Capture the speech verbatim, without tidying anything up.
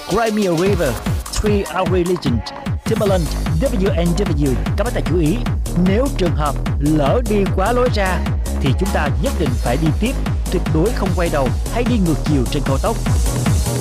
Cry Me a River, Three Our Legend, Timbaland, W and W. Các bạn chú ý, nếu trường hợp lỡ đi quá lối ra thì chúng ta nhất định phải đi tiếp, tuyệt đối không quay đầu hay đi ngược chiều trên cao tốc.